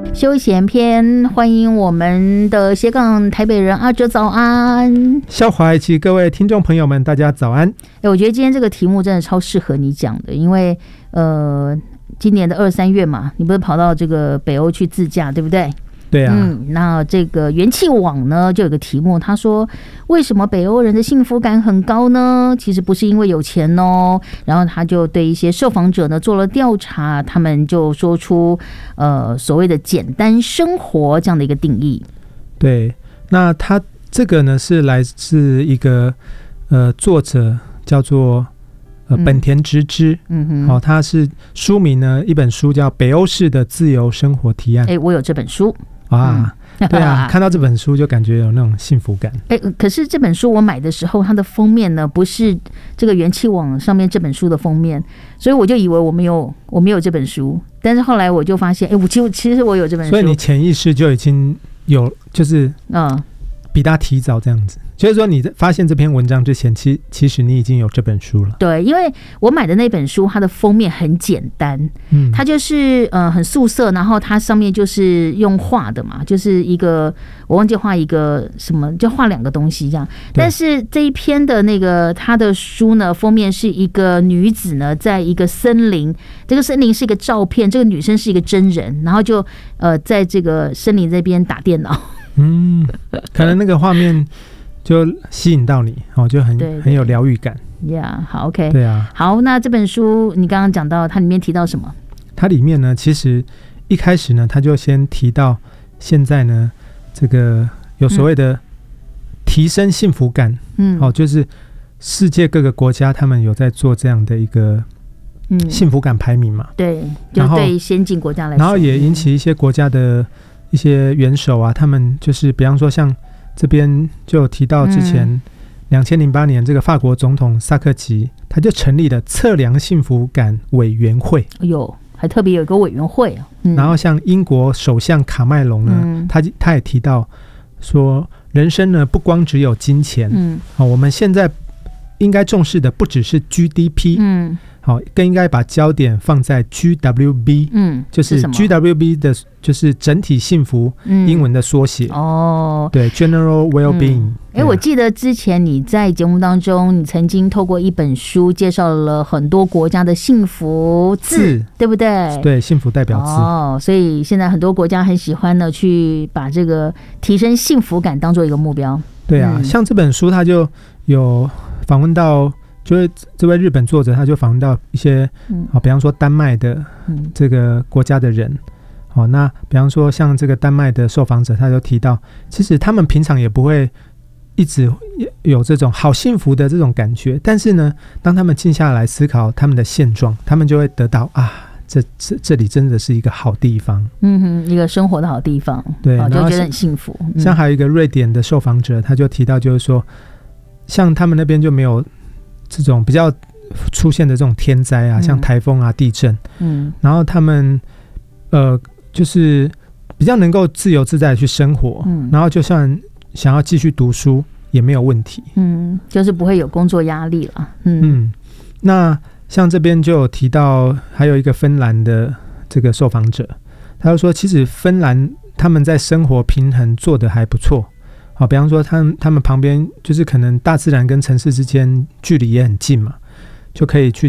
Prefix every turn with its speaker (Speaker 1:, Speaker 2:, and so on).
Speaker 1: 休闲篇，欢迎我们的斜杠台北人阿哲，早安。
Speaker 2: 校华以及各位听众朋友们，大家早安。
Speaker 1: 我觉得今天这个题目真的超适合你讲的，因为今年的2、3月嘛，你不是跑到这个北欧去自驾，对不对？
Speaker 2: 对啊，
Speaker 1: 那这个元气网呢，就有个题目，他说为什么北欧人的幸福感很高呢？其实不是因为有钱哦。然后他就对一些受访者呢做了调查，他们就说出所谓的简单生活这样的一个定义。
Speaker 2: 对，那他这个呢是来自一个作者叫做本田直之，他是书名呢一本书叫《北欧式的自由生活提案》。
Speaker 1: 我有这本书。
Speaker 2: 对啊，看到这本书就感觉有那种幸福感。
Speaker 1: 可是这本书我买的时候，它的封面呢不是这个元气网上面这本书的封面，所以我就以为我没有这本书。但是后来我就发现，其实我有这本书。
Speaker 2: 所以你潜意识就已经有，就是比他提早这样子。就是说你发现这篇文章之前，其实你已经有这本书了。
Speaker 1: 对，因为我买的那本书它的封面很简单，它就是很素色，然后它上面就是用画的嘛，就是一个我忘记画一个什么，就画2个东西这样。但是这一篇的那个它的书呢，封面是一个女子呢在一个森林，这个森林是一个照片，这个女生是一个真人，然后就在这个森林这边打电脑。
Speaker 2: 可能那个画面就吸引到你，就很有疗愈感。
Speaker 1: 好 OK。
Speaker 2: 对啊，
Speaker 1: 好，那这本书你刚刚讲到它里面提到什么？
Speaker 2: 它里面呢，其实一开始呢，它就先提到现在呢，这个有所谓的提升幸福感，就是世界各个国家他们有在做这样的一个幸福感排名嘛。
Speaker 1: 对，就对先进国家来说，
Speaker 2: 然后也引起一些国家的一些元首啊，他们就是比方说像这边就有提到之前2008年这个法国总统萨科齐，他就成立了测量幸福感委员会。
Speaker 1: 还特别有一个委员会。
Speaker 2: 然后像英国首相卡麦隆呢，他也提到说，人生呢不光只有金钱，我们现在应该重视的不只是 GDP，更应该把焦点放在 GWB，就是 GWB 的就是整体幸福，英文的缩写。对 General Well-being。
Speaker 1: 我记得之前你在节目当中，你曾经透过一本书介绍了很多国家的幸福字，对不对？
Speaker 2: 对，幸福代表字。
Speaker 1: 所以现在很多国家很喜欢呢，去把这个提升幸福感当做一个目标。
Speaker 2: 对啊，像这本书他就有访问到，就是这位日本作者他就访问到一些比方说丹麦的这个国家的人，那比方说像这个丹麦的受访者，他就提到其实他们平常也不会一直有这种好幸福的这种感觉，但是呢当他们静下来思考他们的现状，他们就会得到这里真的是一个好地方，
Speaker 1: 一个生活的好地方。对，就觉得很幸福。
Speaker 2: 像还有一个瑞典的受访者，他就提到就是说，像他们那边就没有这种比较出现的这种天灾啊，像台风啊、地震，然后他们就是比较能够自由自在的去生活，然后就算想要继续读书也没有问题，
Speaker 1: 就是不会有工作压力了。
Speaker 2: 那像这边就有提到还有一个芬兰的这个受访者，他就说其实芬兰他们在生活平衡做得还不错，比方说他们旁边就是可能大自然跟城市之间距离也很近嘛，就可以去